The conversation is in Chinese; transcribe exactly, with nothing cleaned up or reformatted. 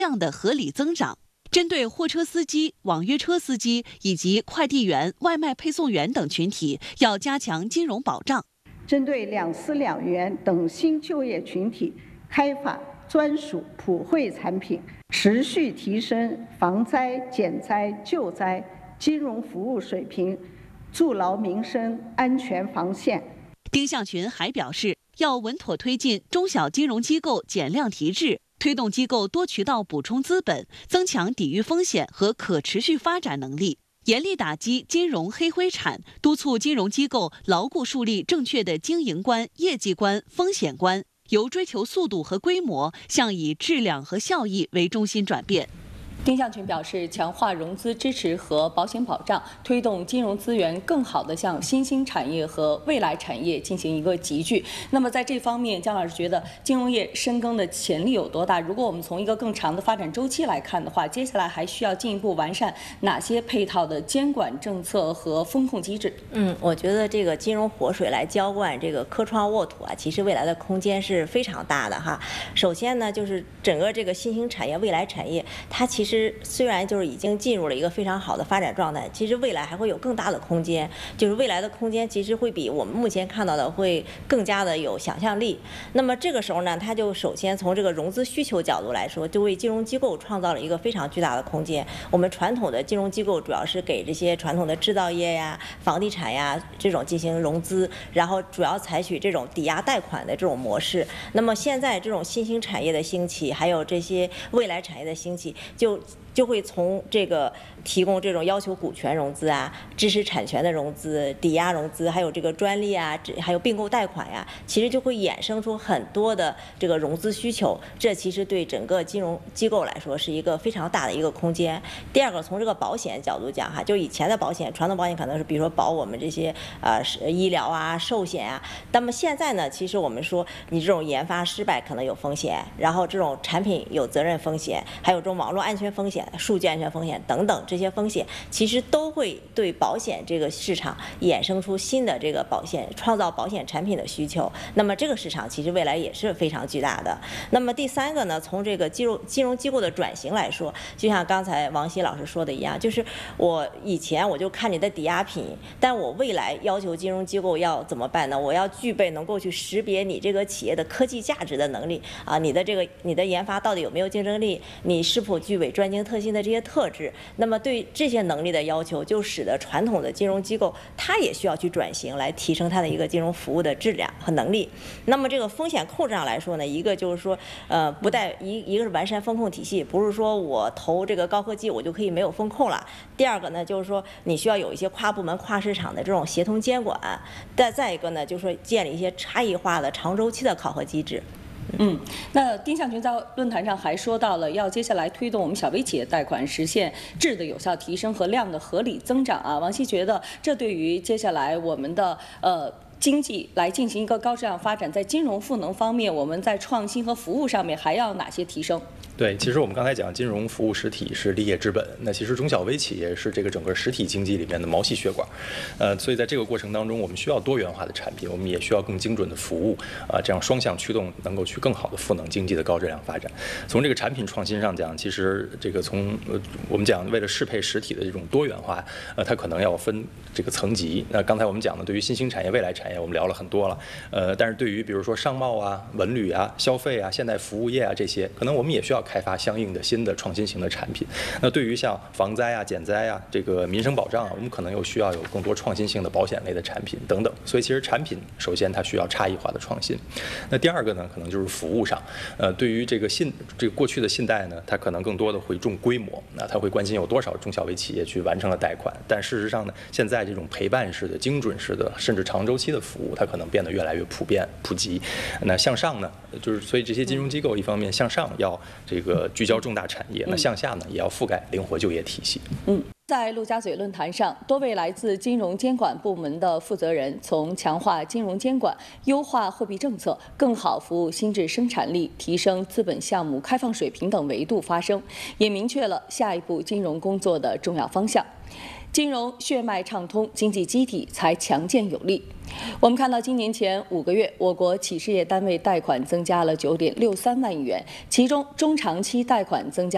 量的合理增长。针对货车司机、网约车司机以及快递员、外卖配送员等群体，要加强金融保障。 针对两司两员等新就业群体，开发专属普惠产品，持续提升防灾、减灾、救灾金融服务水平，筑牢民生安全防线。 丁向群还表示，要稳妥推进中小金融机构减量提质，推动机构多渠道补充资本，增强抵御风险和可持续发展能力，严厉打击金融黑灰产，督促金融机构牢固树立正确的经营观、业绩观、风险观，由追求速度和规模向以质量和效益为中心转变。 丁向群表示，强化融资支持和保险保障，推动金融资源更好地向新兴产业和未来产业进行一个集聚。那么在这方面，姜老师觉得金融业深耕的潜力有多大？如果我们从一个更长的发展周期来看的话，接下来还需要进一步完善哪些配套的监管政策和风控机制？ 嗯，我觉得这个金融活水来浇灌这个科创沃土啊，其实未来的空间是非常大的哈。首先呢，就是整个这个新兴产业、未来产业，它其实其实虽然就是已经进入了一个非常好的发展状态，其实未来还会有更大的空间，就是未来的空间其实会比我们目前看到的会更加的有想象力。那么这个时候呢，它就首先从这个融资需求角度来说，就为金融机构创造了一个非常巨大的空间。我们传统的金融机构主要是给这些传统的制造业呀、房地产呀这种进行融资，然后主要采取这种抵押贷款的这种模式。那么现在这种新兴产业的兴起，还有这些未来产业的兴起，就就会从这个提供这种要求股权融资啊、知识产权的融资、抵押融资，还有这个专利啊，还有并购贷款呀，其实就会衍生出很多的这个融资需求。这其实对整个金融机构来说是一个非常大的一个空间。第二个，从这个保险角度讲哈，就以前的保险，传统保险可能是比如说保我们这些呃医疗啊、寿险啊，那么现在呢，其实我们说你这种研发失败可能有风险，然后这种产品有责任风险，还有这种网络安全风险、数据安全风险等等这些风险，其实都会对保险这个市场衍生出新的这个保险创造保险产品的需求。那么这个市场其实未来也是非常巨大的。那么第三个呢，从这个金融金融机构的转型来说，就像刚才王希老师说的一样，就是我以前我就看你的抵押品，但我未来要求金融机构要怎么办呢？我要具备能够去识别你这个企业的科技价值的能力啊，你的这个你的研发到底有没有竞争力，你是否具备专精特新的这些特质。那么对这些能力的要求，就使得传统的金融机构它也需要去转型，来提升它的一个金融服务的质量和能力。那么这个风险控制上来说呢，一个就是说，呃，不带一一个是完善风控体系，不是说我投这个高科技我就可以没有风控了。第二个呢，就是说你需要有一些跨部门、跨市场的这种协同监管。再再一个呢，就是说建立一些差异化的长周期的考核机制。 嗯，那丁向群在论坛上还说到了，要接下来推动我们小微企业贷款实现质的有效提升和量的合理增长啊。王希觉得，这对于接下来我们的呃经济来进行一个高质量发展，在金融赋能方面，我们在创新和服务上面还要哪些提升？ 对，其实我们刚才讲金融服务实体是立业之本，那其实中小微企业是这个整个实体经济里面的毛细血管，呃，所以在这个过程当中，我们需要多元化的产品，我们也需要更精准的服务，啊、呃，这样双向驱动，能够去更好的赋能经济的高质量发展。从这个产品创新上讲，其实这个从呃我们讲为了适配实体的这种多元化，呃，它可能要分这个层级。那刚才我们讲的，对于新兴产业、未来产业，我们聊了很多了，呃，但是对于比如说商贸啊、文旅啊、消费啊、现代服务业啊这些，可能我们也需要开发相应的新的创新型的产品。那对于像防灾啊、减灾啊、这个民生保障啊，我们可能又需要有更多创新性的保险类的产品等等。所以其实产品首先它需要差异化的创新。那第二个呢，可能就是服务上，呃，对于这个信这个过去的信贷呢，它可能更多的会重规模，那它会关心有多少中小微企业去完成了贷款。但事实上呢，现在这种陪伴式的、精准式的，甚至长周期的服务，它可能变得越来越普遍普及。那向上呢，就是所以这些金融机构一方面向上要这个聚焦重大产业，那向下呢也要覆盖灵活就业体系。 嗯。在陆家嘴论坛上，多位来自金融监管部门的负责人从强化金融监管、优化货币政策、更好服务新质生产力、提升资本项目开放水平等维度发声，也明确了下一步金融工作的重要方向。金融血脉畅通，经济基体才强健有力。我们看到，今年前五个月，我国企事业单位贷款增加了九点六三万亿元，其中中长期贷款增加